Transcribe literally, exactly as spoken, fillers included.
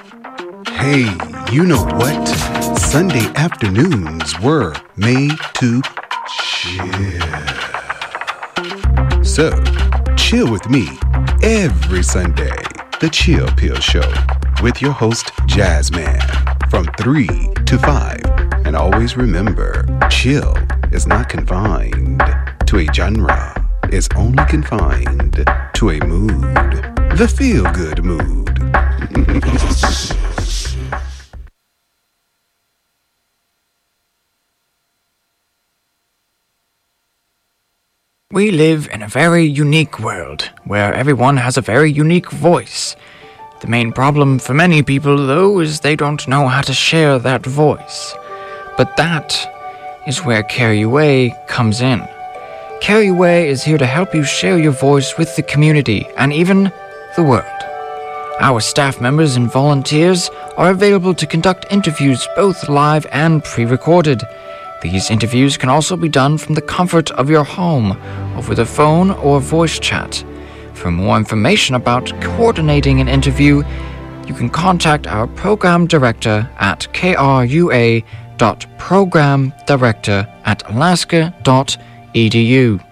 Hey, you know what? Sunday afternoons were made to chill. So, chill with me every Sunday. The Chill Pill Show with your host, Jazzman, from three to five. And always remember, chill is not confined to a genre. It's only confined to a mood. The feel-good mood. We live in a very unique world, where everyone has a very unique voice. The main problem for many people, though, is they don't know how to share that voice. But that is where Carry Away comes in. Carry Away is here to help you share your voice with the community and even the world. Our staff members and volunteers are available to conduct interviews both live and pre-recorded. These interviews can also be done from the comfort of your home, over the phone or voice chat. For more information about coordinating an interview, you can contact our program director at krua dot programdirector at alaska dot edu.